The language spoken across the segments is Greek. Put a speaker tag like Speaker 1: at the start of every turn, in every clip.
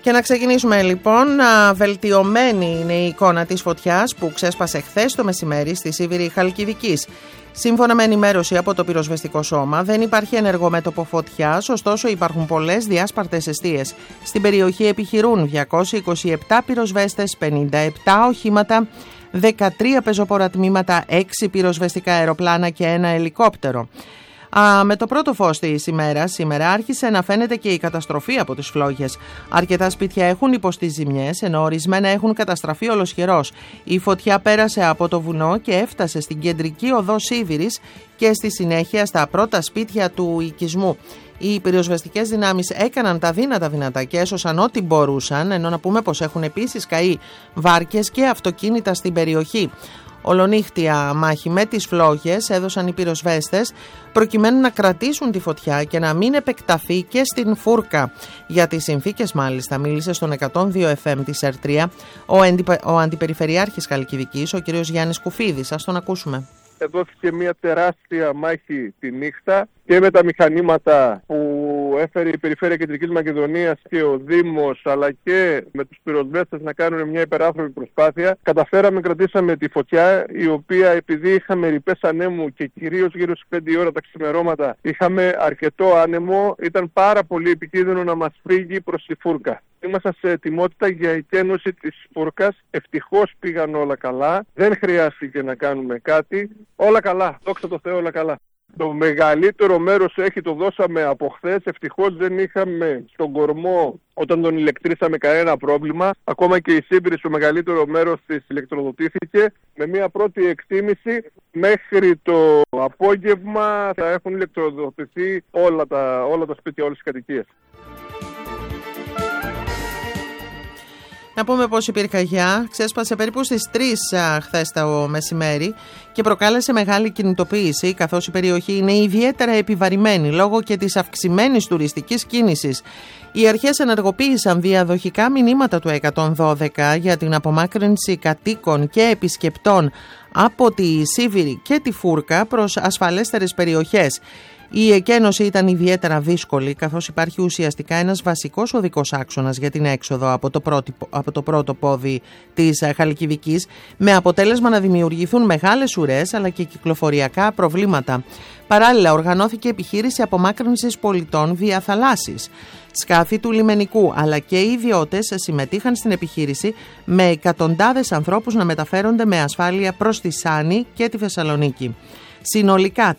Speaker 1: Και να ξεκινήσουμε λοιπόν. Βελτιωμένη είναι η εικόνα της φωτιάς που ξέσπασε χθες το μεσημέρι στη Σίβηρη Χαλκιδικής. Σύμφωνα με ενημέρωση από το πυροσβεστικό σώμα, δεν υπάρχει ενεργό μέτωπο φωτιάς, ωστόσο υπάρχουν πολλές διάσπαρτες εστίες. Στην περιοχή επιχειρούν 227 πυροσβέστες, 57 οχήματα, 13 πεζοπόρα τμήματα, 6 πυροσβεστικά αεροπλάνα και ένα ελικόπτερο. Με το πρώτο φως της ημέρας, σήμερα άρχισε να φαίνεται και η καταστροφή από τις φλόγες. Αρκετά σπίτια έχουν υποστεί ζημιές, ενώ ορισμένα έχουν καταστραφεί ολοσχερώς. Η φωτιά πέρασε από το βουνό και έφτασε στην κεντρική οδό Σίβηρης και στη συνέχεια στα πρώτα σπίτια του οικισμού. Οι πυροσβεστικές δυνάμεις έκαναν τα δυνατά και έσωσαν ό,τι μπορούσαν, ενώ να πούμε πως έχουν επίσης καεί βάρκες και αυτοκίνητα στην περιοχή. Ολονύχτια μάχη με τις φλόγες έδωσαν οι πυροσβέστες προκειμένου να κρατήσουν τη φωτιά και να μην επεκταθεί και στην Φούρκα. Για τις συνθήκες μάλιστα μίλησε στον 102 FM της ΕΡΤΡΙΑ ο Αντιπεριφερειάρχης Χαλκιδικής, ο κ. Γιάννης Κουφίδης. Ας τον ακούσουμε.
Speaker 2: Δόθηκε μια τεράστια μάχη τη νύχτα και με τα μηχανήματα που έφερε η Περιφέρεια Κεντρικής Μακεδονίας και ο Δήμος, αλλά και με τους πυροσβέστες να κάνουν μια υπεράνθρωπη προσπάθεια. Καταφέραμε, κρατήσαμε τη φωτιά, η οποία επειδή είχαμε ρηπές ανέμου και κυρίως γύρω στις 5 η ώρα τα ξημερώματα είχαμε αρκετό άνεμο, ήταν πάρα πολύ επικίνδυνο να μας φύγει προς τη Φούρκα. Ήμασταν σε ετοιμότητα για εκένωση της Φούρκας. Ευτυχώς πήγαν όλα καλά. Δεν χρειάστηκε να κάνουμε κάτι. Όλα καλά. Δόξα τω Θεώ, όλα καλά. Το μεγαλύτερο μέρος το δώσαμε από χθες. Ευτυχώς δεν είχαμε στον κορμό όταν τον ηλεκτρίσαμε κανένα πρόβλημα. Ακόμα και η Σίβηρη στο μεγαλύτερο μέρος της ηλεκτροδοτήθηκε. Με μια πρώτη εκτίμηση μέχρι το απόγευμα θα έχουν ηλεκτροδοτηθεί όλα τα σπίτια, όλες τις κατοικίες.
Speaker 1: Να πούμε πως η πυρκαγιά ξέσπασε περίπου στις 3 χθες το μεσημέρι και προκάλεσε μεγάλη κινητοποίηση, καθώς η περιοχή είναι ιδιαίτερα επιβαρημένη λόγω και της αυξημένης τουριστικής κίνησης. Οι αρχές ενεργοποίησαν διαδοχικά μηνύματα του 112 για την απομάκρυνση κατοίκων και επισκεπτών από τη Σίβηρη και τη Φούρκα προς ασφαλέστερες περιοχές. Η εκένωση ήταν ιδιαίτερα δύσκολη, καθώς υπάρχει ουσιαστικά ένας βασικός οδικός άξονας για την έξοδο από το πρώτο πόδι της Χαλκιδικής, με αποτέλεσμα να δημιουργηθούν μεγάλες ουρές αλλά και κυκλοφοριακά προβλήματα. Παράλληλα, οργανώθηκε επιχείρηση απομάκρυνσης πολιτών βία θαλάσσης. Σκάφη του λιμενικού αλλά και οι ιδιώτες συμμετείχαν στην επιχείρηση, με εκατοντάδες ανθρώπους να μεταφέρονται με ασφάλεια προς τη Σάνη και τη Θεσσαλονίκη. Συνολικά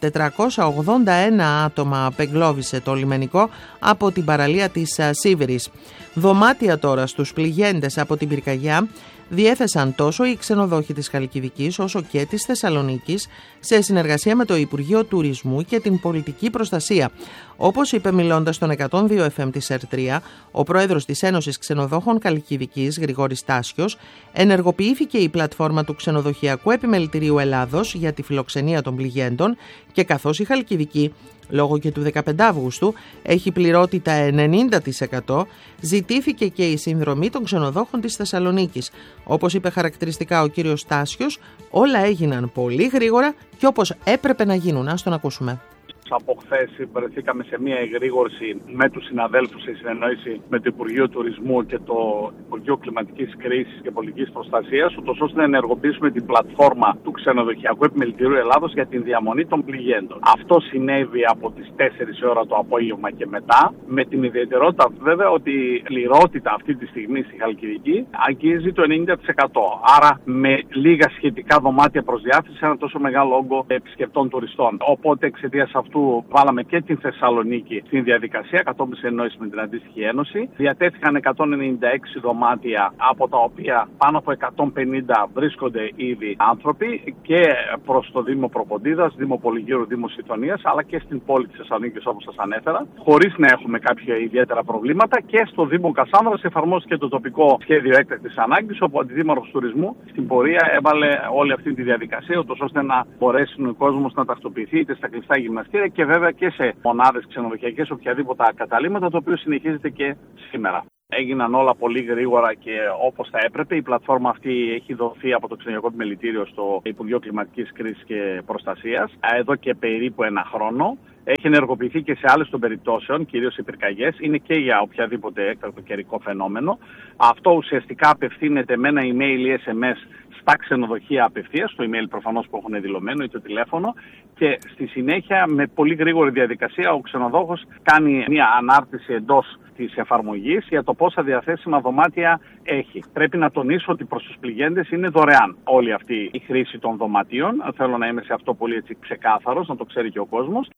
Speaker 1: 481 άτομα απεγκλώβησε το λιμενικό από την παραλία της Σίβηρης. Δωμάτια τώρα στους πληγέντες από την πυρκαγιά διέθεσαν τόσο οι ξενοδόχοι της Χαλκιδικής όσο και της Θεσσαλονίκης σε συνεργασία με το Υπουργείο Τουρισμού και την Πολιτική Προστασία. Όπως είπε μιλώντας στον 102 FM της ΕΡΤΡΙΑ, ο πρόεδρος της Ένωσης Ξενοδόχων Χαλκιδικής, Γρηγόρης Τάσιος, ενεργοποιήθηκε η πλατφόρμα του Ξενοδοχειακού Επιμελητηρίου Ελλάδος για τη φιλοξενία των πληγέντων και καθώς η Χαλκιδική, λόγω και του 15 Αυγούστου, έχει πληρότητα 90%, ζητήθηκε και η συνδρομή των ξενοδόχων της Θεσσαλονίκης. Όπως είπε χαρακτηριστικά ο κύριος Τάσιος, όλα έγιναν πολύ γρήγορα και όπως έπρεπε να γίνουν. Ας τον ακούσουμε.
Speaker 3: Από χθες βρεθήκαμε σε μια εγρήγορση με τους συναδέλφους σε συνεννόηση με το Υπουργείο Τουρισμού και το Υπουργείο Κλιματικής Κρίσης και Πολιτικής Προστασίας, ούτως ώστε να ενεργοποιήσουμε την πλατφόρμα του Ξενοδοχειακού Επιμελητηρίου Ελλάδος για την διαμονή των πληγέντων. Αυτό συνέβη από τις 4 ώρα το απόγευμα και μετά, με την ιδιαιτερότητα βέβαια ότι η πληρότητα αυτή τη στιγμή στη Χαλκιδική αγγίζει το 90%. Άρα με λίγα σχετικά δωμάτια προς διάθεση σε ένα τόσο μεγάλο όγκο επισκεπτών τουριστών. Οπότε εξαιτίας αυτού βάλαμε και την Θεσσαλονίκη στην διαδικασία κατόπιν συνεννόηση με την αντίστοιχη ένωση. Διατέθηκαν 196 δωμάτια, από τα οποία πάνω από 150 βρίσκονται ήδη άνθρωποι και προς το Δήμο Προποντίδας, Δήμο Πολυγύρου, Δήμο Συντονίας, αλλά και στην πόλη της Θεσσαλονίκης, όπως σας ανέφερα, χωρίς να έχουμε κάποια ιδιαίτερα προβλήματα. Και στο Δήμο Κασάνδρας εφαρμόστηκε το τοπικό σχέδιο έκτακτης ανάγκης, όπου ο Αντιδήμαρχος Τουρισμού στην πορεία έβαλε όλη αυτή τη διαδικασία, ώστε να μπορέσει ο κόσμος να τακτοποιηθεί είτε στα κλειστά γυμναστήρια και βέβαια και σε μονάδες ξενοδοχειακές, οποιαδήποτε καταλήμματα, το οποίο συνεχίζεται και σήμερα. Έγιναν όλα πολύ γρήγορα και όπως θα έπρεπε. Η πλατφόρμα αυτή έχει δοθεί από το Ξενιακό Επιμελητήριο στο Υπουργείο Κλιματικής Κρίσης και Προστασίας εδώ και περίπου ένα χρόνο. Έχει ενεργοποιηθεί και σε άλλες των περιπτώσεων, κυρίως οι πυρκαγιές, είναι και για οποιαδήποτε έκτακτο καιρικό φαινόμενο. Αυτό ουσιαστικά απευθύνεται με ένα email ή SMS στα ξενοδοχεία απευθείας, το email προφανώς που έχουν δηλωμένο ή το τηλέφωνο, και στη συνέχεια με πολύ γρήγορη διαδικασία ο ξενοδόχος κάνει μια ανάρτηση εντός της εφαρμογής για το πόσα διαθέσιμα δωμάτια έχει. Πρέπει να τονίσω ότι προς τους πληγέντες είναι δωρεάν όλη αυτή η χρήση των δωματίων. Θέλω να είμαι σε αυτό πολύ έτσι ξεκάθαρος, να το ξέρει και ο κόσμος.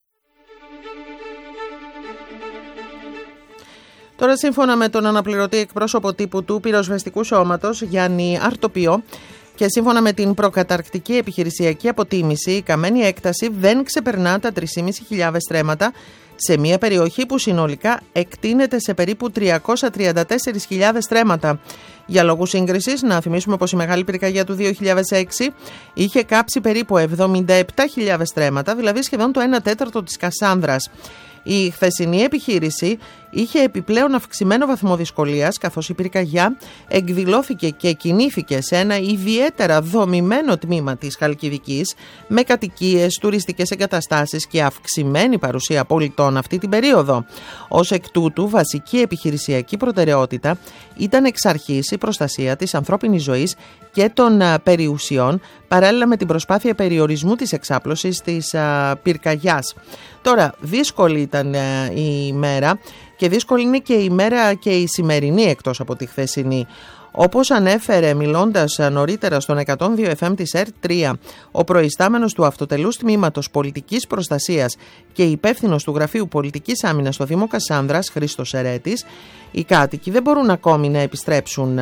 Speaker 1: Τώρα, σύμφωνα με τον αναπληρωτή εκπρόσωπο τύπου του Πυροσβεστικού Σώματος, Γιάννη Αρτοπιό, και σύμφωνα με την προκαταρκτική επιχειρησιακή αποτίμηση, η καμένη έκταση δεν ξεπερνά τα 3.500 στρέμματα σε μια περιοχή που συνολικά εκτείνεται σε περίπου 334.000 στρέμματα. Για λόγους σύγκρισης, να θυμίσουμε πως η μεγάλη πυρκαγιά του 2006 είχε κάψει περίπου 77.000 στρέμματα, δηλαδή σχεδόν το 1/4 της Κασάνδρας. Η χθεσινή επιχείρηση είχε επιπλέον αυξημένο βαθμό δυσκολίας, καθώς η πυρκαγιά εκδηλώθηκε και κινήθηκε σε ένα ιδιαίτερα δομημένο τμήμα της Χαλκιδικής, με κατοικίες, τουριστικές εγκαταστάσεις και αυξημένη παρουσία πολιτών αυτή την περίοδο. Ως εκ τούτου, βασική επιχειρησιακή προτεραιότητα ήταν εξ αρχής η προστασία της ανθρώπινης ζωής και των περιουσιών, παράλληλα με την προσπάθεια περιορισμού της εξάπλωσης της πυρκαγιάς. Τώρα, δύσκολη ήταν η ημέρα και δύσκολη είναι και η ημέρα και η σημερινή, εκτός από τη χθεσινή. Όπως ανέφερε μιλώντας νωρίτερα στον 102 FM της ΕΡΤ3 ο προϊστάμενος του Αυτοτελούς Τμήματος Πολιτικής Προστασίας και υπεύθυνος του Γραφείου Πολιτικής Άμυνας στο Δήμο Κασάνδρας, Χρήστος Ερέτης, οι κάτοικοι δεν μπορούν ακόμη να επιστρέψουν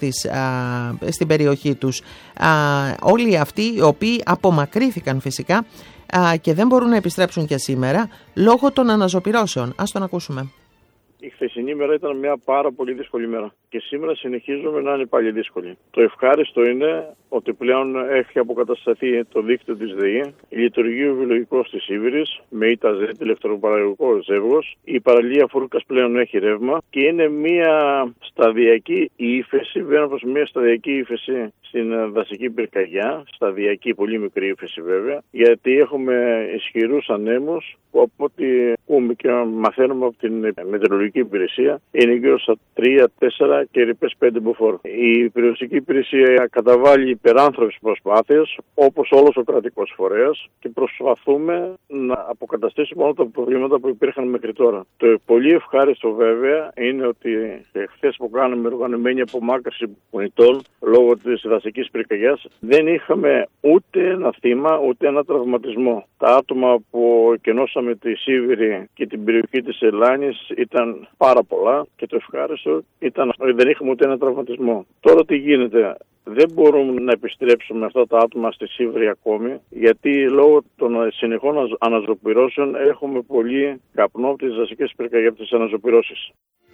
Speaker 1: στην περιοχή τους. Όλοι αυτοί οι οποίοι απομακρύθηκαν φυσικά και δεν μπορούν να επιστρέψουν και σήμερα λόγω των αναζωπυρώσεων. Ας τον ακούσουμε.
Speaker 4: Η χθεσινή μέρα ήταν μια πάρα πολύ δύσκολη μέρα και σήμερα συνεχίζουμε να είναι πάλι δύσκολη. Το ευχάριστο είναι ότι πλέον έχει αποκατασταθεί το δίκτυο της ΔΕΗ, λειτουργεί ο βιολογικός της Σίβηρης με ΙΤΑΖ, ηλεκτροπαραγωγικό ζεύγος, η παραλία Φούρκας πλέον έχει ρεύμα και είναι μια σταδιακή ύφεση, βγαίνω προς μια σταδιακή ύφεση στην δασική πυρκαγιά, σταδιακή, πολύ μικρή ύφεση βέβαια, γιατί έχουμε ισχυρούς ανέμους που από ό,τι πούμε και μαθαίνουμε από την μετεωρολογική υπηρεσία είναι γύρω στα 3-4 και ρηπές 5 μποφόρ. Η περιοριστική υπηρεσία καταβάλει υπεράνθρωπες προσπάθειες, όπως όλος ο κρατικός φορέας, και προσπαθούμε να αποκαταστήσουμε όλα τα προβλήματα που υπήρχαν μέχρι τώρα. Το πολύ ευχάριστο βέβαια είναι ότι χθες που κάναμε οργανωμένη απομάκρυνση πολιτών λόγω της δασικής πυρκαγιάς δεν είχαμε ούτε ένα θύμα ούτε ένα τραυματισμό. Τα άτομα που εκενώσαμε τη Σίβηρη και την περιοχή της Ελλάνης ήταν πάρα πολλά και το ευχάριστο ήταν ότι δεν είχαμε ούτε ένα τραυματισμό. Τώρα τι γίνεται? Δεν μπορούμε να επιστρέψουμε αυτά τα άτομα στη Σίβηρη ακόμη, γιατί λόγω των συνεχών αναζωπυρώσεων έχουμε πολύ καπνό από τις δασικές πυρκαγιές, από τις αναζωπυρώσεις.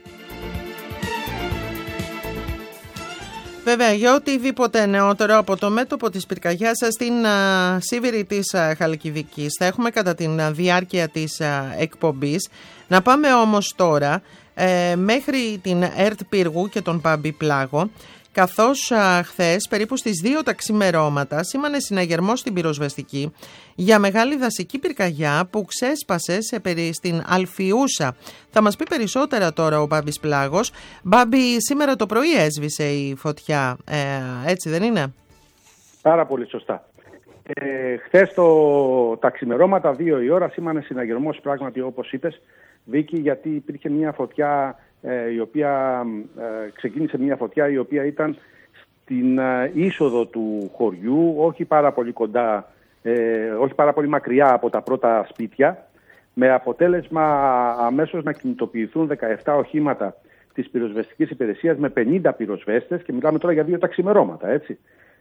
Speaker 1: Βέβαια, για οτιδήποτε νεότερο από το μέτωπο της πυρκαγιάς στην Σίβηρη της Χαλκιδικής θα έχουμε κατά τη διάρκεια της εκπομπής. Να πάμε όμως τώρα μέχρι την ΕΡΤ Πύργου και τον Πάμπη Πλάγο, καθώς χθες περίπου στις 2 τα ξημερώματα σήμανε συναγερμό στην πυροσβεστική για μεγάλη δασική πυρκαγιά που ξέσπασε στην Αλφιούσα. Θα μας πει περισσότερα τώρα ο Μπάμπης Πλάγος. Μπάμπη, σήμερα το πρωί έσβησε η φωτιά, έτσι δεν είναι?
Speaker 5: Πάρα πολύ σωστά. Χθες τα ξημερώματα 2 η ώρα σήμανε συναγερμός, πράγματι όπως είπες Βίκη, γιατί υπήρχε μια φωτιά η οποία ξεκίνησε μια φωτιά η οποία ήταν στην είσοδο του χωριού, όχι πάρα πολύ κοντά, όχι πάρα πολύ μακριά από τα πρώτα σπίτια, με αποτέλεσμα αμέσως να κινητοποιηθούν 17 οχήματα της πυροσβεστικής υπηρεσίας με 50 πυροσβέστες, και μιλάμε τώρα για 2 τα ξημερώματα, έτσι.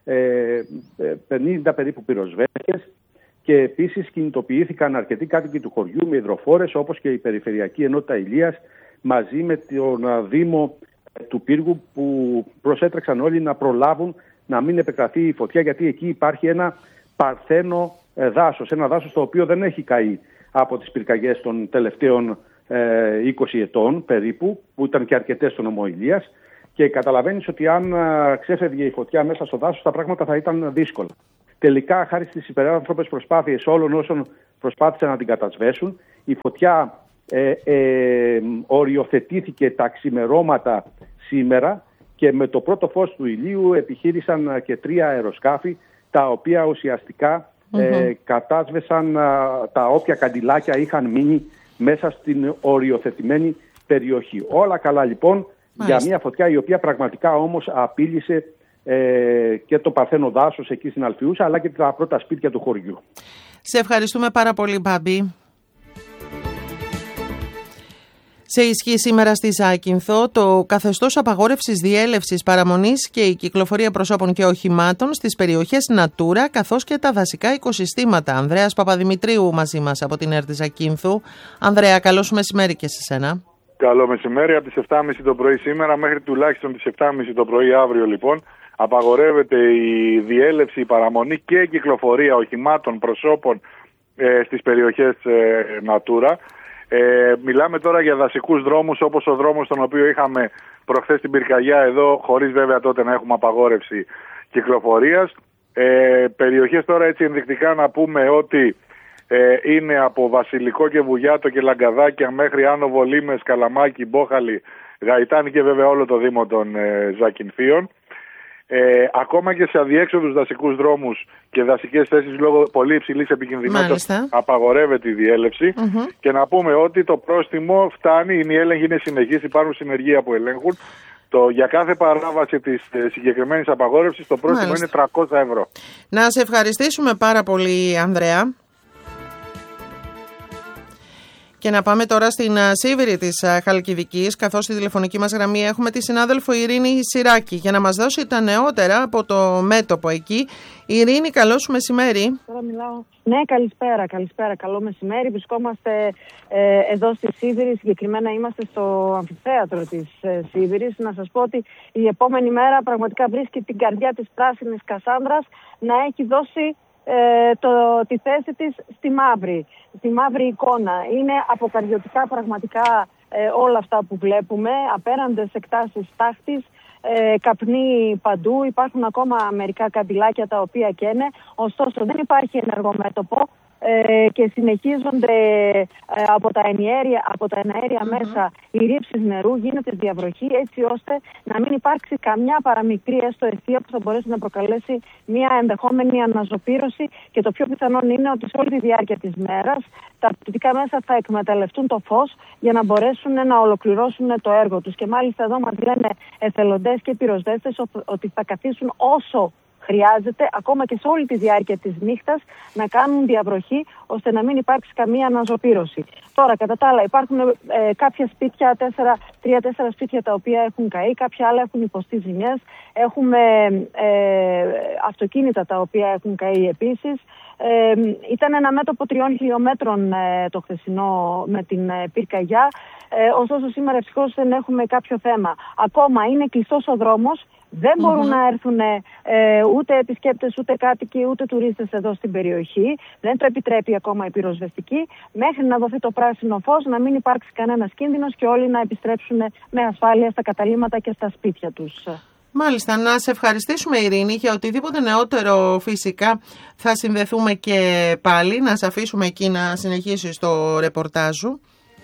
Speaker 5: 50 περίπου πυροσβέστες, και επίσης κινητοποιήθηκαν αρκετοί κάτοικοι του χωριού με υδροφόρες, όπως και η Περιφερειακή Ενότητα Ηλίας, μαζί με τον Δήμο του Πύργου, που προσέτρεξαν όλοι να προλάβουν να μην επεκταθεί η φωτιά, γιατί εκεί υπάρχει ένα παρθένο δάσος, ένα δάσος το οποίο δεν έχει καεί από τις πυρκαγιές των τελευταίων 20 ετών περίπου, που ήταν και αρκετές στον νομό Ηλίας, και καταλαβαίνεις ότι αν ξέφευγε η φωτιά μέσα στο δάσος, τα πράγματα θα ήταν δύσκολα. Τελικά, χάρη στις υπεράνθρωπες προσπάθειες όλων όσων προσπάθησαν να την κατασβέσουν, η φωτιά οριοθετήθηκε τα ξημερώματα σήμερα, και με το πρώτο φως του ηλίου επιχείρησαν και 3 αεροσκάφη, τα οποία ουσιαστικά κατάσβεσαν τα όποια καντιλάκια είχαν μείνει μέσα στην οριοθετημένη περιοχή. Όλα καλά λοιπόν. Μάλιστα. Για μια φωτιά η οποία πραγματικά όμως απείλησε και το παρθένο δάσος εκεί στην Αλφιούσα, αλλά και τα πρώτα σπίτια του χωριού.
Speaker 1: Σε ευχαριστούμε πάρα πολύ, Μπάμπη. Σε ισχύ σήμερα στη Ζάκυνθο το καθεστώς απαγόρευσης διέλευσης, παραμονής και η κυκλοφορία προσώπων και οχημάτων στις περιοχές Natura, καθώς και τα δασικά οικοσυστήματα. Ανδρέας Παπαδημητρίου μαζί μας από την ΕΡΤ Ζακύνθου. Ανδρέα, καλό σου μεσημέρι και σε σένα.
Speaker 6: Καλό μεσημέρι. Από τις 7.30 το πρωί σήμερα μέχρι τουλάχιστον τις 7.30 το πρωί αύριο λοιπόν απαγορεύεται η διέλευση, η παραμονή και η κυκλοφορία οχημάτων, προσώπων στις περιοχές Natura. Μιλάμε τώρα για δασικούς δρόμους, όπως ο δρόμος τον οποίο είχαμε προχθές στην πυρκαγιά εδώ, χωρίς βέβαια τότε να έχουμε απαγόρευση κυκλοφορίας. Περιοχές τώρα έτσι ενδεικτικά να πούμε ότι είναι από Βασιλικό και Βουγιάτο και Λαγκαδάκια μέχρι Άνω Βολήμες, Καλαμάκι, Μπόχαλη, Γαϊτάνη και βέβαια όλο το Δήμο των Ζακυνθίων. Ακόμα και σε αδιέξοδους δασικούς δρόμους και δασικές θέσεις λόγω πολύ υψηλής επικινδυνότητας απαγορεύεται η διέλευση. Και να πούμε ότι το πρόστιμο φτάνει, οι έλεγχοι είναι συνεχείς, υπάρχουν συνεργεία που ελέγχουν. Για κάθε παράβαση της συγκεκριμένης απαγόρευσης το πρόστιμο είναι 300 ευρώ.
Speaker 1: Να σε ευχαριστήσουμε πάρα πολύ, Ανδρέα. Και να πάμε τώρα στην Σίβηρη της Χαλκιδικής, καθώς στη τηλεφωνική μας γραμμή έχουμε τη συνάδελφο Ειρήνη Σιράκη για να μας δώσει τα νεότερα από το μέτωπο εκεί. Ειρήνη, καλό σου μεσημέρι.
Speaker 7: Τώρα μιλάω. Ναι, καλησπέρα. Καλό μεσημέρι. Βρισκόμαστε εδώ στη Σίβηρη, συγκεκριμένα είμαστε στο αμφιθέατρο της Σίβηρης. Να σας πω ότι η επόμενη μέρα πραγματικά βρίσκει την καρδιά της πράσινης Κασάνδρας να έχει δώσει τη θέση της στη μαύρη εικόνα. Είναι αποκαρδιωτικά πραγματικά όλα αυτά που βλέπουμε, απέραντες εκτάσεις τάχτης, καπνί παντού, υπάρχουν ακόμα μερικά καντιλάκια τα οποία καίνε, ωστόσο δεν υπάρχει ενεργό μέτωπο και συνεχίζονται από τα εναέρια μέσα οι ρήψεις νερού, γίνεται διαβροχή έτσι ώστε να μην υπάρξει καμιά παραμικρή έστω αιστεία που θα μπορέσει να προκαλέσει μια ενδεχόμενη αναζωπήρωση, και το πιο πιθανόν είναι ότι σε όλη τη διάρκεια της μέρας τα πτυτικά μέσα θα εκμεταλλευτούν το φως για να μπορέσουν να ολοκληρώσουν το έργο τους. Και μάλιστα εδώ μας λένε εθελοντές και πυροσβέστες ότι θα καθίσουν όσο χρειάζεται, ακόμα και σε όλη τη διάρκεια της νύχτας, να κάνουν διαβροχή ώστε να μην υπάρξει καμία αναζωπήρωση. Τώρα, κατά τα άλλα, υπάρχουν κάποια σπίτια, 3-4 σπίτια τα οποία έχουν καεί, κάποια άλλα έχουν υποστεί ζημιές. Έχουμε αυτοκίνητα τα οποία έχουν καεί επίσης. Ήταν ένα μέτωπο 3 χιλιόμετρων το χθεσινό με την πυρκαγιά. Ωστόσο σήμερα ευτυχώς δεν έχουμε κάποιο θέμα. Ακόμα είναι κλειστός ο δρόμος. Δεν μπορούν να έρθουν ούτε επισκέπτες, ούτε κάτοικοι, ούτε τουρίστες εδώ στην περιοχή. Δεν το επιτρέπει ακόμα η πυροσβεστική. Μέχρι να δοθεί το πράσινο φως, να μην υπάρξει κανένας κίνδυνος και όλοι να επιστρέψουν με ασφάλεια στα καταλύματα και στα σπίτια τους.
Speaker 1: Μάλιστα, να σε ευχαριστήσουμε, Ειρήνη, για οτιδήποτε νεότερο φυσικά θα συνδεθούμε και πάλι. Να σε αφήσουμε εκεί να συνεχίσεις το ρεπορτάζ σου.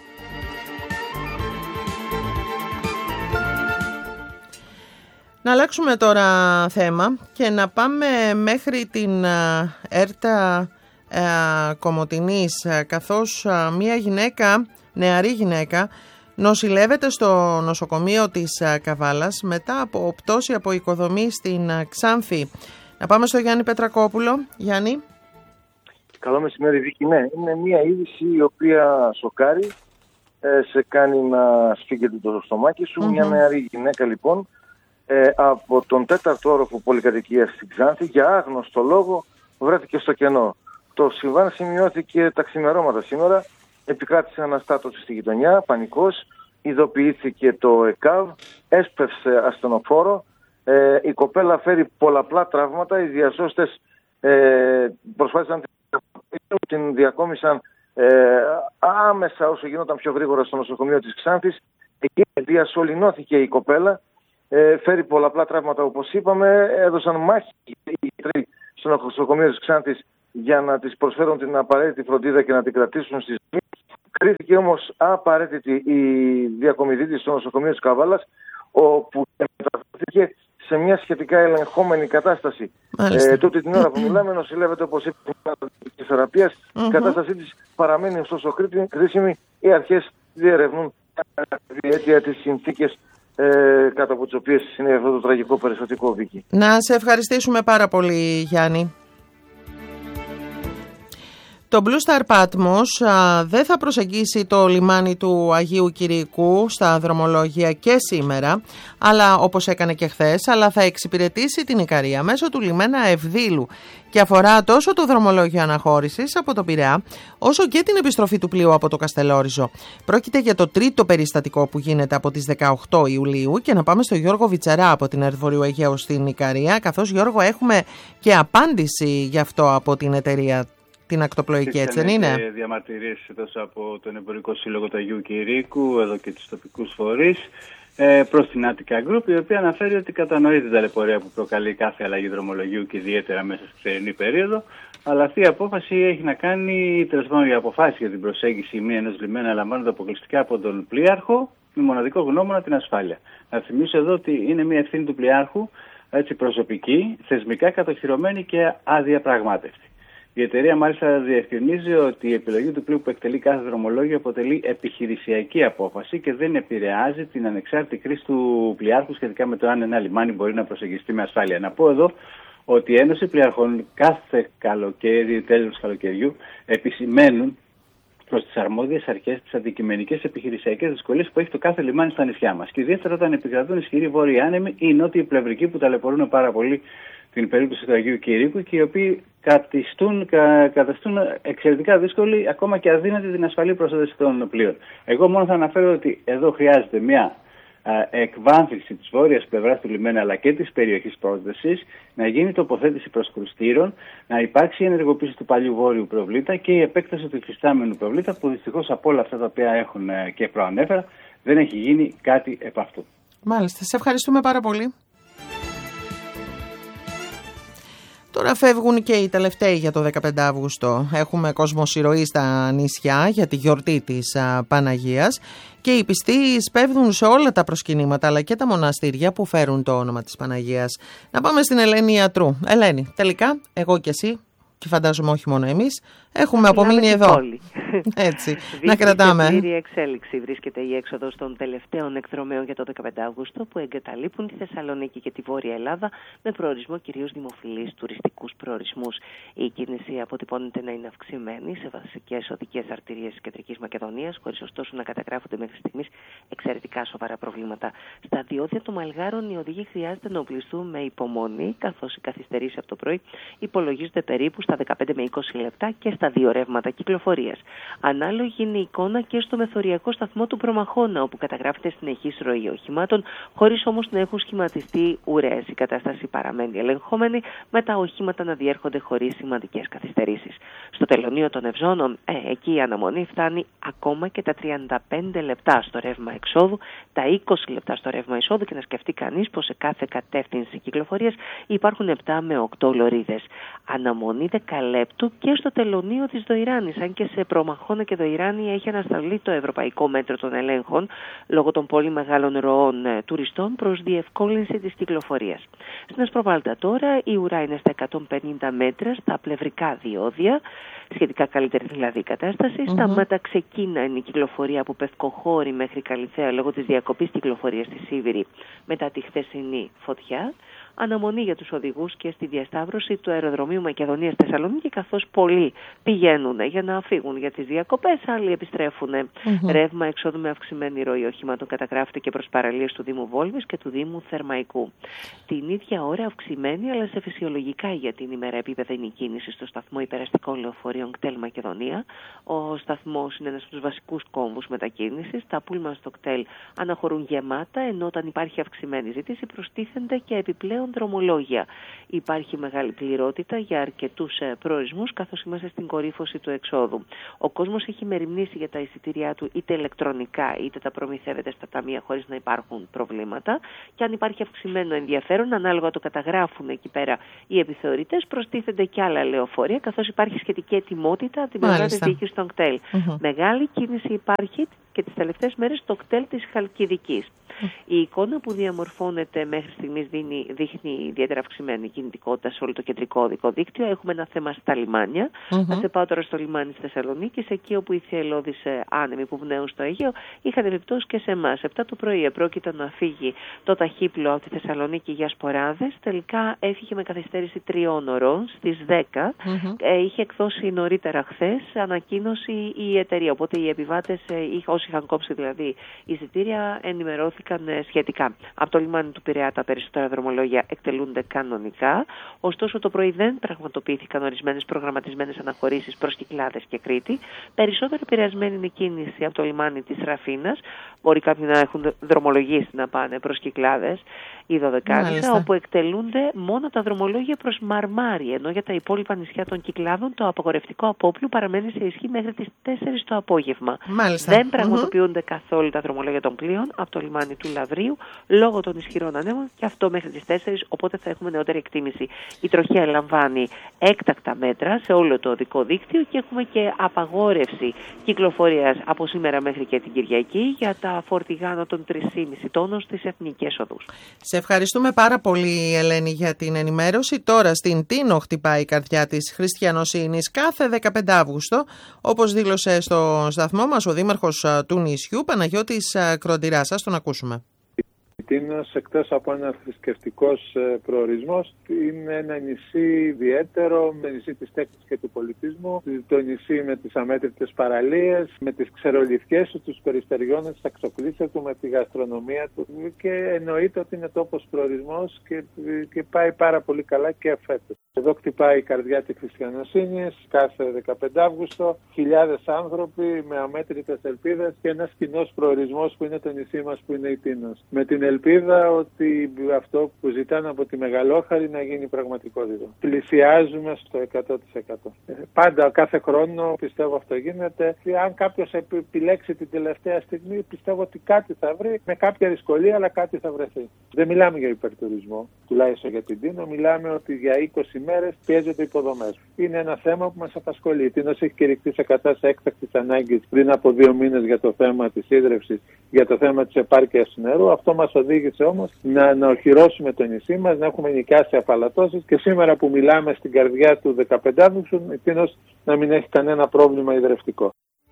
Speaker 1: Να αλλάξουμε τώρα θέμα και να πάμε μέχρι την Έρτα Κομοτηνής, καθώς μια νεαρή γυναίκα νοσηλεύεται στο νοσοκομείο της Καβάλας μετά από πτώση από οικοδομή στην Ξάνθη. Να πάμε στο Γιάννη Πετρακόπουλο. Γιάννη.
Speaker 8: Καλό μεσημέρι, Βίκη. Ναι, είναι μια είδηση η οποία σοκάρει, σε κάνει να σφίγγεται το στομάχι σου. Μια νεαρή γυναίκα λοιπόν από τον 4ο όροφο πολυκατοικίας στην Ξάνθη για άγνωστο λόγο βρέθηκε στο κενό. Το συμβάν σημειώθηκε τα ξημερώματα σήμερα, επικράτησε αναστάτωση στη γειτονιά, πανικός, ειδοποιήθηκε το ΕΚΑΒ, έσπευσε ασθενοφόρο, η κοπέλα φέρει πολλαπλά τραύματα, οι διασώστες προσπάθησαν να την διακόμισαν άμεσα όσο γινόταν πιο γρήγορα στο νοσοκομείο της Ξάνθης. Εκεί διασωληνώθηκε η κοπέλα, φέρει πολλαπλά τραύματα όπως είπαμε, έδωσαν μάχη οι γιατροί στο νοσοκομείο της Ξάνθης για να της προσφέρουν την απαραίτητη φροντίδα και να την κρατήσουν στη ζωή. Κρίθηκε όμως απαραίτητη η διακομιδή της στο νοσοκομείο της Καβάλας, όπου μεταφέρθηκε σε μια σχετικά ελεγχόμενη κατάσταση. Τότε την ώρα που μιλάμε νοσηλεύεται, όπως είπε, της θεραπείας. Η κατάστασή της παραμένει ωστόσο κρίσιμη. Οι αρχές διερευνούν διαίτια τις συνθήκες κάτω από τις οποίες είναι αυτό το τραγικό περιστατικό, Βίκη.
Speaker 1: Να σε ευχαριστήσουμε πάρα πολύ, Γιάννη. Το Blue Star Patmos δεν θα προσεγγίσει το λιμάνι του Αγίου Κυριακού στα δρομολόγια και σήμερα, αλλά όπως έκανε και χθες, αλλά θα εξυπηρετήσει την Ικαρία μέσω του λιμένα Ευδήλου και αφορά τόσο το δρομολόγιο αναχώρησης από το Πειραιά, όσο και την επιστροφή του πλοίου από το Καστελόριζο. Πρόκειται για το τρίτο περιστατικό που γίνεται από τις 18 Ιουλίου και να πάμε στο Γιώργο Βιτσαρά από την ΕΡΤ Βορείου Αιγαίου στην Ικαρία, καθώς, Γιώργο, έχουμε και απάντηση γι' αυτό από την εταιρεία την ακτοπλοϊκή, έτσι δεν είναι?
Speaker 9: Διαμαρτυρίες τόσο από τον Εμπορικό Σύλλογο του Αγίου Κυρίκου, εδώ και τους τοπικούς φορείς, προς την Attica Group, η οποία αναφέρει ότι κατανοεί την ταλαιπωρία που προκαλεί κάθε αλλαγή δρομολογίου και ιδιαίτερα μέσα στη θερινή περίοδο, αλλά αυτή η απόφαση έχει να κάνει, τέλος πάντων, η αποφάση για την προσέγγιση μία ενός λιμένα λαμβάνονται αποκλειστικά από τον πλοίαρχο, με μοναδικό γνώμονα την ασφάλεια. Να θυμίσω εδώ ότι είναι μία ευθύνη του πλοίαρχου, έτσι, προσωπική, θεσμικά κατοχυρωμένη και αδιαπραγμάτευτη. Η εταιρεία μάλιστα διευκρινίζει ότι η επιλογή του πλοίου που εκτελεί κάθε δρομολόγιο αποτελεί επιχειρησιακή απόφαση και δεν επηρεάζει την ανεξάρτητη κρίση του πλοιάρχου σχετικά με το αν ένα λιμάνι μπορεί να προσεγγιστεί με ασφάλεια. Να πω εδώ ότι η Ένωση Πλοιάρχων κάθε καλοκαίρι, τέλος καλοκαιριού, επισημαίνουν προς τις αρμόδιες αρχές τις αντικειμενικές επιχειρησιακές δυσκολίες που έχει το κάθε λιμάνι στα νησιά μας. Και ιδιαίτερα όταν επικρατούν ισχυροί βόρειοι άνεμοι ή νότιοι πλευρικοί που ταλαιπωρούν πάρα πολύ την περίπτωση του Αγίου Κυρίκου και οι οποίοι καταστούν εξαιρετικά δύσκολη, ακόμα και αδύνατη, την ασφαλή προσέγγιση των πλοίων. Εγώ μόνο θα αναφέρω ότι εδώ χρειάζεται μια εκβάνθηση της βόρειας πλευράς του λιμένα αλλά και της περιοχής πρόσδεσης, να γίνει τοποθέτηση προσκρουστήρων, να υπάρξει η ενεργοποίηση του παλιού βόρειου προβλήτα και η επέκταση του υφιστάμενου προβλήτα, που δυστυχώς από όλα αυτά τα οποία έχουν και προανέφερα δεν έχει γίνει κάτι επ' αυτού.
Speaker 1: Μάλιστα, σε ευχαριστούμε πάρα πολύ. Τώρα φεύγουν και οι τελευταίοι για το 15 Αύγουστο. Έχουμε κοσμοσυρωή στα νησιά για τη γιορτή της Παναγίας και οι πιστοί σπέβδουν σε όλα τα προσκυνήματα αλλά και τα μοναστήρια που φέρουν το όνομα της Παναγίας. Να πάμε στην Ελένη Ιατρού. Ελένη, τελικά εγώ και εσύ, και φαντάζομαι όχι μόνο εμείς, έχουμε απομείνει εδώ. Έτσι, να κρατάμε.
Speaker 10: Σε πλήρη εξέλιξη βρίσκεται η έξοδος των τελευταίων εκδρομέων για το 15 Αύγουστο που εγκαταλείπουν τη Θεσσαλονίκη και τη Βόρεια Ελλάδα με προορισμό κυρίως δημοφιλείς τουριστικούς προορισμούς. Η κίνηση αποτυπώνεται να είναι αυξημένη σε βασικές οδικές αρτηρίες της Κεντρικής Μακεδονίας, χωρίς ωστόσο να καταγράφονται μέχρι στιγμής εξαιρετικά σοβαρά προβλήματα. Στα διόδια των Μαλγάρων οι οδηγοί χρειάζεται να οπλιστούν με υπομονή, καθώς οι καθυστερήσεις από το πρωί υπολογίζονται περίπου στα 15 με 20 λεπτά και στα δύο ρεύματα κυκλοφορίας. Ανάλογη είναι η εικόνα και στο μεθοριακό σταθμό του Προμαχώνα, όπου καταγράφεται συνεχής ροή οχημάτων, χωρίς όμως να έχουν σχηματιστεί ουρές. Η κατάσταση παραμένει ελεγχόμενη, με τα οχήματα να διέρχονται χωρίς σημαντικές καθυστερήσεις. Στο τελωνείο των Ευζώνων, εκεί η αναμονή φτάνει ακόμα και τα 35 λεπτά στο ρεύμα εξόδου, τα 20 λεπτά στο ρεύμα εισόδου, και να σκεφτεί κανείς πως σε κάθε κατεύθυνση κυκλοφορίας υπάρχουν 7 με 8 λωρίδες. Αναμονή 10 λεπτού και στο τελωνείο της Δοϊράνης, αν και σε Προμαχώνα και Δοϊράνη έχει ανασταλεί το ευρωπαϊκό μέτρο των ελέγχων λόγω των πολύ μεγάλων ροών τουριστών προς διευκόλυνση της κυκλοφορίας. Στην Ασπροβάλτα τώρα η ουρά είναι στα 150 μέτρα στα πλευρικά διόδια, σχετικά καλύτερη δηλαδή η κατάσταση. Στα Ματαξεκίνα είναι η κυκλοφορία από Πευκοχώρη μέχρι Καλυθέα λόγω της διακοπής κυκλοφορίας στη Σίβηρη μετά τη χθεσινή φωτιά. Αναμονή για τους οδηγούς και στη διασταύρωση του αεροδρομίου Μακεδονίας Θεσσαλονίκη, καθώς πολλοί πηγαίνουν για να φύγουν για τις διακοπές, άλλοι επιστρέφουν. Ρεύμα εξόδου με αυξημένη ροή οχημάτων καταγράφεται και προς παραλίες του Δήμου Βόλβης και του Δήμου Θερμαϊκού. Την ίδια ώρα αυξημένη αλλά σε φυσιολογικά για την ημέρα επίπεδα είναι η κίνηση στο σταθμό υπεραστικών λεωφορείων ΚΤΕΛ Μακεδονία. Ο σταθμός είναι ένας από τους βασικούς κόμβους μετακίνησης. Τα πούλμαν στο ΚΤΕΛ αναχωρούν γεμάτα, ενώ όταν υπάρχει αυξημένη ζήτηση προστίθενται και επιπλέον επιπλέον δρομολόγια. Υπάρχει μεγάλη πληρότητα για αρκετούς προορισμούς, καθώς είμαστε στην κορύφωση του εξόδου. Ο κόσμος έχει μεριμνήσει για τα εισιτήριά του είτε ηλεκτρονικά είτε τα προμηθεύεται στα ταμεία χωρίς να υπάρχουν προβλήματα. Και αν υπάρχει αυξημένο ενδιαφέρον, ανάλογα το καταγράφουν εκεί πέρα οι επιθεωρητές, προστίθενται και άλλα λεωφορεία, καθώς υπάρχει σχετική ετοιμότητα από την πλευρά της διοίκησης των κτέλ. Μεγάλη κίνηση υπάρχει και τις τελευταίες μέρες στο κτέλ της Χαλκιδικής. Η εικόνα που διαμορφώνεται μέχρι στιγμής δείχνει ιδιαίτερα αυξημένη κινητικότητα σε όλο το κεντρικό οδικό δίκτυο. Έχουμε ένα θέμα στα λιμάνια. Θα σε πάω τώρα στο λιμάνι της Θεσσαλονίκης, εκεί όπου οι θυελλώδεις άνεμοι που πνέουν στο Αιγαίο είχαν επιπτώσει και σε εμάς. 7 το πρωί επρόκειτο να φύγει το ταχύπλοο από τη Θεσσαλονίκη για Σποράδες. Τελικά έφυγε με καθυστέρηση 3 ώρων στις 10. Είχε εκδώσει νωρίτερα χθες ανακοίνωση η εταιρεία. Οπότε οι επιβάτες, όσοι είχαν κόψει δηλαδή εισιτήρια, ενημερώθηκαν σχετικά. Από το λιμάνι του Πειραιά τα περισσότερα δρομολόγια εκτελούνται κανονικά. Ωστόσο, το πρωί δεν πραγματοποιήθηκαν ορισμένες προγραμματισμένες αναχωρήσεις προς Κυκλάδες και Κρήτη. Περισσότερο επηρεασμένη είναι η κίνηση από το λιμάνι της Ραφίνας. Μπορεί κάποιοι να έχουν δρομολογήσει να πάνε προς Κυκλάδες ή Δωδεκάνησα, όπου εκτελούνται μόνο τα δρομολόγια προς Μαρμάρι, ενώ για τα υπόλοιπα νησιά των Κυκλάδων το απαγορευτικό απόπλου παραμένει σε ισχύ μέχρι τις 4 το απόγευμα. Δεν πραγματοποιούνται καθόλου τα δρομολόγια των πλοίων από το λιμάνι του Λαβρίου λόγω των ισχυρών ανέμων, και αυτό μέχρι τις 4, οπότε θα έχουμε νεότερη εκτίμηση. Η τροχέα λαμβάνει έκτακτα μέτρα σε όλο το οδικό δίκτυο και έχουμε και απαγόρευση κυκλοφορίας από σήμερα μέχρι και την Κυριακή για τα φορτηγά άνω των 3,5 τόνων στις εθνικές οδούς.
Speaker 1: Σε ευχαριστούμε πάρα πολύ, Ελένη, για την ενημέρωση. Τώρα στην Τίνο χτυπάει η καρδιά της χριστιανοσύνης κάθε 15 Αύγουστο, όπως δήλωσε στο σταθμό μας ο δήμαρχος του νησιού, Παναγιώτης Κροντηράς. Σας τον ακούσουμε.
Speaker 11: Η Τίνος, εκτός από ένα θρησκευτικός προορισμός, είναι ένα νησί ιδιαίτερο, με νησί της τέχνης και του πολιτισμού, το νησί με τις αμέτρητες παραλίες, με τις ξερολιθιές του, τους περιστεριώνες, τα ξοκλήσια του, με τη γαστρονομία του, και εννοείται ότι είναι τόπος προορισμός και πάει πάρα πολύ καλά και φέτος. Εδώ χτυπάει η καρδιά της χριστιανοσύνης κάθε 15 Αύγουστο, χιλιάδες άνθρωποι με αμέτρητες ελπίδες και ένας κοινός προορισμός που είναι το νησί μας, που είναι η Τίνος. Με την ελπίδα ότι αυτό που ζητάνε από τη Μεγαλόχαρη να γίνει πραγματικότητα. Πλησιάζουμε στο 100%. Πάντα, κάθε χρόνο, πιστεύω αυτό γίνεται. Αν κάποιος επιλέξει την τελευταία στιγμή, πιστεύω ότι κάτι θα βρει, με κάποια δυσκολία, αλλά κάτι θα βρεθεί. Δεν μιλάμε για υπερτουρισμό, τουλάχιστον για την Τίνο. Μιλάμε ότι για 20 μέρες πιέζονται υποδομές. Είναι ένα θέμα που μας απασχολεί. Η Τίνος έχει κηρυχθεί σε κατάσταση έκτακτης ανάγκης πριν από 2 μήνες για το θέμα της ίδρυυσης, για το θέμα της επάρκειας νερού. Αυτό μας οδήγησε όμως να οχυρώσουμε το νησί μας, να έχουμε νοικιάσει αφαλατώσεις, και σήμερα που μιλάμε στην καρδιά του 15 Αύγουστου, η Τίνος να μην έχει κανένα πρόβλημα υδρευτικό.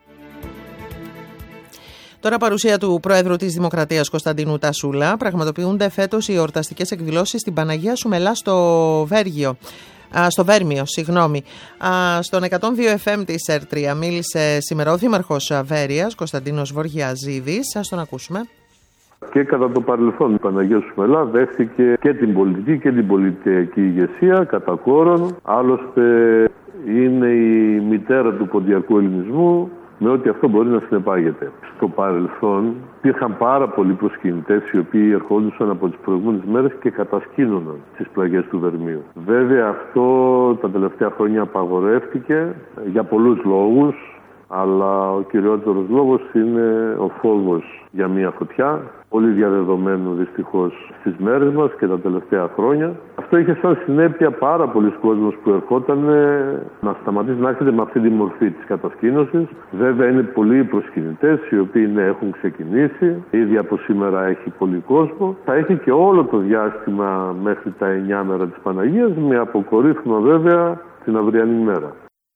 Speaker 1: Τώρα, παρουσία του Πρόεδρου της Δημοκρατίας Κωνσταντίνου Τασούλα, πραγματοποιούνται φέτος οι εορταστικές εκδηλώσεις στην Παναγία Σουμελά στο Βέρμιο. Στον 102 FM της ΕΡΤΡΙΑ μίλησε σήμερα ο Δήμαρχος Βέρειας, Κωνσταντίνος Βοργιαζίδης. Σας τον ακούσουμε.
Speaker 12: Και κατά το παρελθόν η Παναγία Σουμελά δέχτηκε και την πολιτική και την πολιτική ηγεσία κατά κόρον. Άλλωστε είναι η μητέρα του ποντιακού ελληνισμού, με ό,τι αυτό μπορεί να συνεπάγεται. Στο παρελθόν υπήρχαν πάρα πολλοί προσκυνητές οι οποίοι ερχόντουσαν από τις προηγούμενες μέρες και κατασκήνωναν στις πλαγιές του Βερμίου. Βέβαια αυτό τα τελευταία χρόνια απαγορεύτηκε για πολλούς λόγους, αλλά ο κυριότερος λόγος είναι ο φόβος για μια φωτιά, πολύ διαδεδομένο δυστυχώς στις μέρες μας και τα τελευταία χρόνια. Αυτό είχε σαν συνέπεια πάρα πολλοί κόσμος που ερχόταν να σταματήσει να έρχεται με αυτή τη μορφή της κατασκήνωσης. Βέβαια είναι πολλοί προσκυνητές οι οποίοι έχουν ξεκινήσει, ήδη από σήμερα έχει πολύ κόσμο. Θα έχει και όλο το διάστημα μέχρι τα 9 μέρα της Παναγίας, με αποκορύφωμα βέβαια την αυριανή μέρα.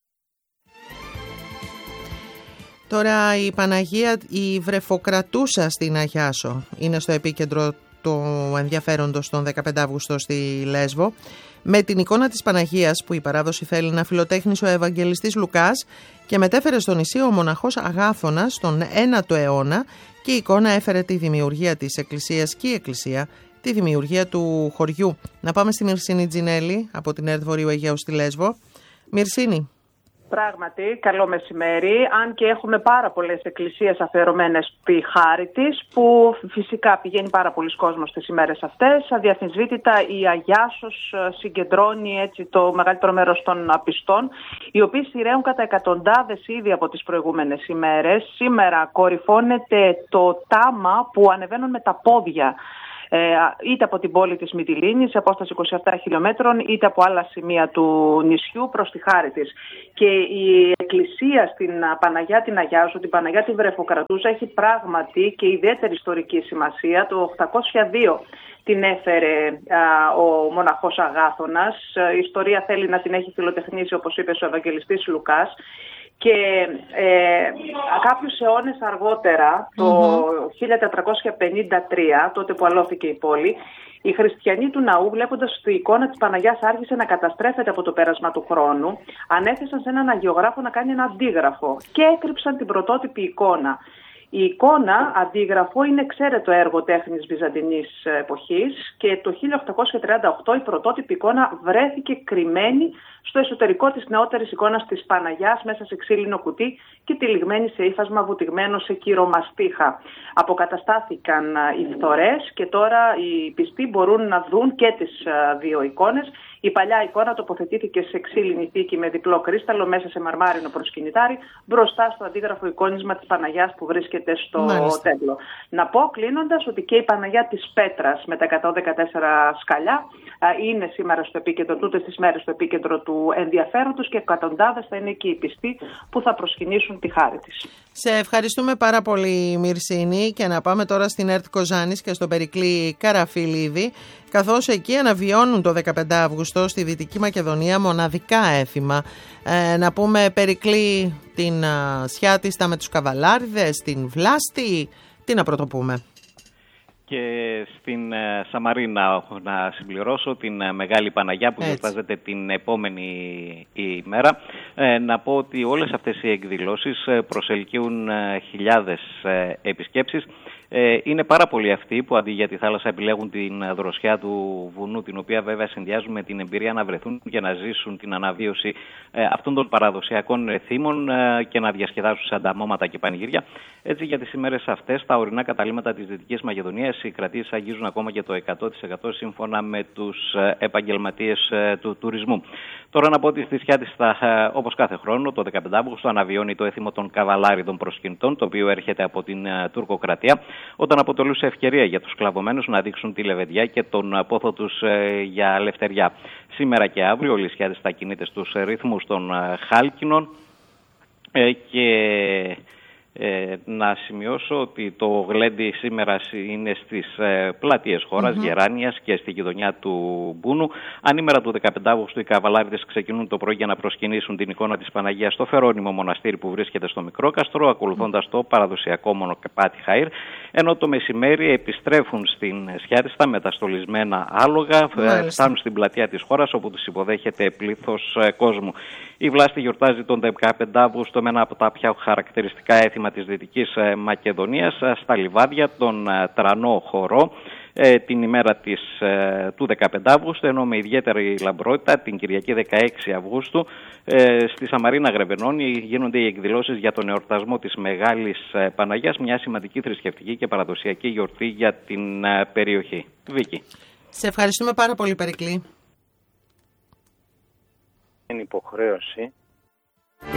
Speaker 1: Τώρα η Παναγία, η Βρεφοκρατούσα στην Αγιάσο, είναι στο επίκεντρο του ενδιαφέροντος τον 15 Αύγουστο στη Λέσβο. Με την εικόνα της Παναγίας που η παράδοση θέλει να φιλοτέχνησε ο Ευαγγελιστής Λουκάς και μετέφερε στο νησί ο μοναχός Αγάθωνας τον 9ο αιώνα, και η εικόνα έφερε τη δημιουργία της Εκκλησίας και η Εκκλησία τη δημιουργία του χωριού. Να πάμε στη Μυρσίνη Τζινέλη από την ΕΡΤ Βορείου Αιγαίου στη Λέσβο. Μυρσίνη.
Speaker 13: Πράγματι, καλό μεσημέρι. Αν και έχουμε πάρα πολλές εκκλησίες αφιερωμένες στη χάρη της, που φυσικά πηγαίνει πάρα πολλοί κόσμος τις ημέρες αυτές. Αδιαφυσβήτητα η Αγιάσος συγκεντρώνει έτσι το μεγαλύτερο μέρος των πιστών, οι οποίοι σειραίουν κατά εκατοντάδες ήδη από τις προηγούμενες ημέρες. Σήμερα κορυφώνεται το τάμα που ανεβαίνουν με τα πόδια, είτε από την πόλη της Μυτιλήνης σε απόσταση 27 χιλιόμετρων, είτε από άλλα σημεία του νησιού προς τη χάρη της. Και η εκκλησία στην Παναγιά την Αγιάσου, την Παναγιά την Βρεφοκρατούσα, έχει πράγματι και ιδιαίτερη ιστορική σημασία. Το 802 την έφερε ο μοναχός Αγάθωνας. Η ιστορία θέλει να την έχει φιλοτεχνήσει, όπως είπε ο Ευαγγελιστής Λουκάς. Και κάποιους αιώνες αργότερα, το 1453, τότε που αλώθηκε η πόλη, οι χριστιανοί του ναού, βλέποντας ότι η εικόνα της Παναγιάς άρχισε να καταστρέφεται από το πέρασμα του χρόνου, ανέθεσαν σε έναν αγιογράφο να κάνει ένα αντίγραφο και έκρυψαν την πρωτότυπη εικόνα. Η εικόνα, αντίγραφο, είναι εξαίρετο έργο τέχνης βυζαντινής εποχής και το 1838 η πρωτότυπη εικόνα βρέθηκε κρυμμένη στο εσωτερικό της νεότερης εικόνας της Παναγιάς μέσα σε ξύλινο κουτί και τυλιγμένη σε ύφασμα βουτυγμένο σε κυρομαστίχα. Αποκαταστάθηκαν οι φθορές και τώρα οι πιστοί μπορούν να δουν και τις δύο εικόνες. Η παλιά εικόνα τοποθετήθηκε σε ξύλινη θήκη με διπλό κρίσταλο μέσα σε μαρμάρινο προσκυνητάρι μπροστά στο αντίγραφο εικόνισμα της Παναγιάς που βρίσκεται στο τέμπλο. Να πω κλείνοντας ότι και η Παναγιά της Πέτρας με τα 114 σκαλιά είναι σήμερα στο επίκεντρο, τούτες τις μέρες στο επίκεντρο του ενδιαφέροντος και εκατοντάδες θα είναι εκεί οι πιστοί που θα προσκυνήσουν τη χάρη της.
Speaker 1: Σε ευχαριστούμε πάρα πολύ, Μυρσίνη, και να πάμε τώρα στην ΕΡΤ Κοζάνης και στον Περικλή Καραφιλίδη, καθώς εκεί αναβιώνουν το 15 Αυγουστό στη Δυτική Μακεδονία μοναδικά έθιμα. Να πούμε, Περικλή, την Σιάτιστα με τους Καβαλάριδες, την Βλάστη, τι να πρωτοπούμε?
Speaker 14: Και στην Σαμαρίνα να συμπληρώσω την Μεγάλη Παναγιά που γιορτάζεται την επόμενη ημέρα. Να πω ότι όλες αυτές οι εκδηλώσεις προσελκύουν χιλιάδες επισκέψεις. Είναι πάρα πολλοί αυτοί που αντί για τη θάλασσα επιλέγουν την δροσιά του βουνού, την οποία βέβαια συνδυάζουν με την εμπειρία να βρεθούν και να ζήσουν την αναβίωση αυτών των παραδοσιακών θύμων και να διασκεδάσουν σε ανταμώματα και πανηγύρια. Έτσι, για τις ημέρες αυτές, τα ορεινά καταλύματα της Δυτικής Μακεδονίας, οι κρατήσεις αγγίζουν ακόμα και το 100% σύμφωνα με τους επαγγελματίες του τουρισμού. Τώρα να πω ότι στη Σιάτιστα, όπως κάθε χρόνο, το 15 Αύγουστο αναβιώνει το έθιμο των Καβαλάριδων προσκυνητών, το οποίο έρχεται από την τουρκοκρατία, όταν αποτελούσε ευκαιρία για τους σκλαβωμένους να δείξουν τη λεβεδιά και τον πόθο τους για ελευθεριά. Σήμερα και αύριο όλη η Σιάτιστα κινείται στους ρυθμούς των χάλκινων και να σημειώσω ότι το γλέντι σήμερα είναι στις πλατείες χώρας, Γεράνιας και στη γειτονιά του Μπούνου. Ανήμερα του 15 Αύγουστου οι Καβαλάριδες ξεκινούν το πρωί για να προσκυνήσουν την εικόνα της Παναγίας στο Φερόνιμο μοναστήρι που βρίσκεται στο Μικρόκαστρο, ακολουθώντας το παραδοσιακό μονοκεπάτι Χαΐρ, ενώ το μεσημέρι επιστρέφουν στην Σιάτιστα με τα στολισμένα άλογα, φτάνουν στην πλατεία της χώρας όπου τους υποδέχεται πλήθος κόσμου. Η Βλάστη γιορτάζει τον 15 Αύγουστο με ένα από τα πιο χαρακτηριστικά έθιμα της Δυτικής Μακεδονίας, στα λιβάδια, τον Τρανό Χορό, την ημέρα του 15 Αύγουστου, ενώ με ιδιαίτερη λαμπρότητα την Κυριακή 16 Αυγούστου στη Σαμαρίνα Γρεβενώνη γίνονται οι εκδηλώσεις για τον εορτασμό της Μεγάλης Παναγιάς, μια σημαντική θρησκευτική και παραδοσιακή γιορτή για την περιοχή. Βίκη.
Speaker 1: Σε ευχαριστούμε πάρα πολύ, Περικλή.
Speaker 15: Είναι υποχρέωση